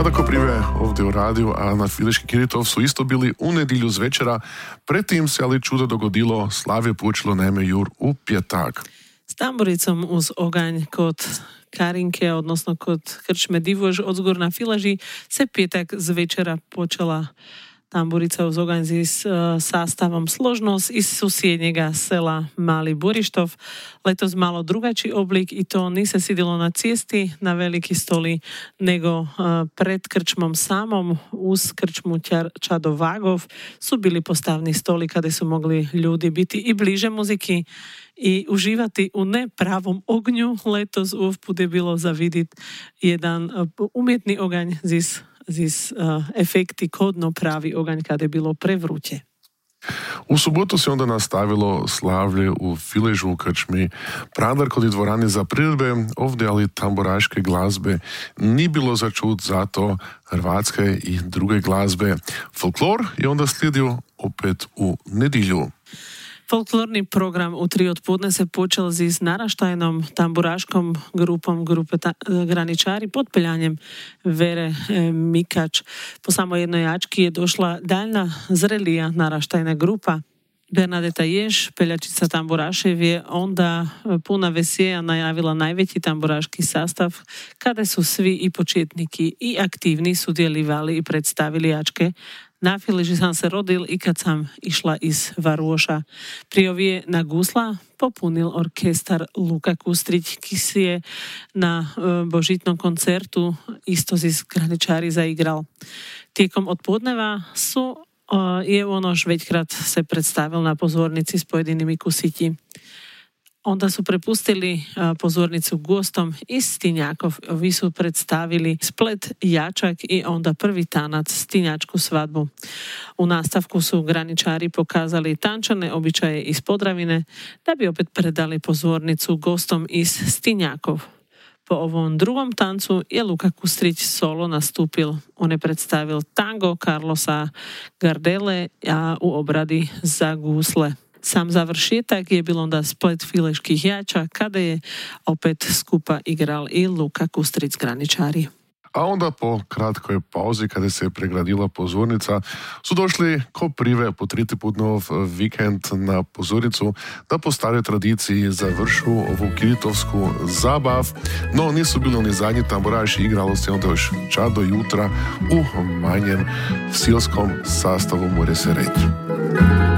A tako prije ovdje u radiju, a na Filiški Kiritov su isto bili u nedjelju z večera. Predtým se ali čudo dogodilo, slavje počelo najmä jur u pjetak. S tamburicom uz ogaň kod Karinke, odnosno kod krčme Divož odzgor na Filaži, se pjetak z večera počela tamburica uz ogaň s sastavom Složnosť iz susjednjega sela Mali Burištov. Letos malo drugačiji oblik i to nije se sidilo na cesti, na veliki stoli, nego pred krčmom samom, uz krčmu Čadovagov su bili postavni stoli kada su mogli ljudi biti i bliže muziki i uživati u nepravom ognju. Letos uvput je bilo zavidit jedan umjetni oganj zis efekti kodno pravi oganj kada je bilo prevruće. U subotu se onda nastavilo slavlje u Filežu u krčmi Pradar kod dvorani za priredbe, ovdje ali tamburaške glazbe ni bilo za čut, zato hrvatske i druge glazbe. Folklor je onda slijedio opet u nedjelju. Folklorni program u 3 odpodne se počel s naraštajnom tamburaškom grupom grupe Graničari pod peljanjem Vere Mikač. Po samo jednoj jački je došla daljna zrelija naraštajna grupa. Bernadeta Ješ, peljačica tamburašev, je onda puna vesija najavila najveći tamburaški sastav, kada su svi i početniki i aktivni sudjelivali i predstavili jačke. Na Fileži sam se rodil i kad sam išla iz Varuoša. Prijovije na gusla popunil orkestar Luka Kustrić, ki si je na božitnom koncertu isto z Graničari zaigral. Tijekom odpodneva je onož većkrat se predstavil na pozornici s pojedinimi kusiti. Onda su prepustili pozornicu gostom iz Stinjakov. Vi su predstavili splet jačak i onda prvi tanac Stinjačku svadbu. U nastavku su Graničari pokazali tančane običaje iz Podravine, da bi opet predali pozornicu gostom iz Stinjakov. Po ovom drugom tancu je Luka Kustrić solo nastupil. On je predstavil tango Carlosa Gardele, a u obradi za gusle. Sam završetak je bilo onda splet fileških jača, kada je opet skupa igral i Luka Kustrić Graničari. A onda po kratkoj pauzi, kada se je pregradila pozornica, su došli ko prive po 3. putnov vikend na pozornicu, da po staroj tradiciji završu ovu kiritovsku zabav, no nisu bili oni zadnji tamburaši, igralo se onda još čas do jutra u manjem silskom sastavu, more se reći.